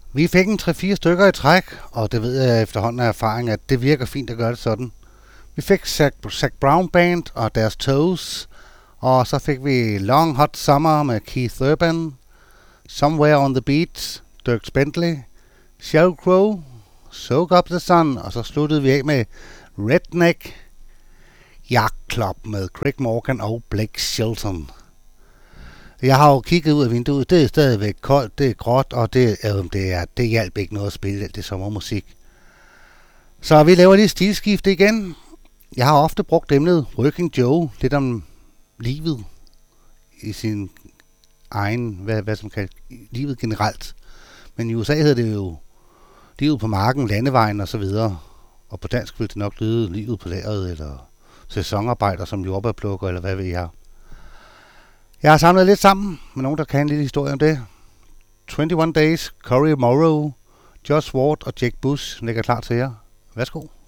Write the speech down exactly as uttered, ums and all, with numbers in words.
Vi fik en tre fire stykker i træk, og det ved jeg efterhånden af erfaring, at det virker fint at gøre det sådan. Vi fik Zac, Zac Brown Band og deres Toes, og så fik vi Long Hot Summer med Keith Urban, Somewhere on the Beach, Dierks Bentley, Sheryl Crow, Soak Up the Sun, og så sluttede vi af med Redneck Yacht Club med Craig Morgan og Blake Shelton. Jeg har jo kigget ud af vinduet, det er stadigvæk koldt, det er gråt, og det, øh, det, er, det hjalp ikke noget at spille alt det sommermusik. Så vi laver lige stilskifte igen. Jeg har ofte brugt emnet Working Joe, lidt om livet i sin egen, hvad, hvad som kaldes livet generelt. Men i U S A hedder det jo livet på marken, landevejen og så videre. Og på dansk vil det nok lyde livet på lageret, eller sæsonarbejder som jordbærplukker, eller hvad ved jeg. Jeg har samlet lidt sammen med nogen, der kan en lille historie om det. enogtyve Days, Cory Morrow, Josh Ward og Jake Bush ligger klar til jer. Værsgo.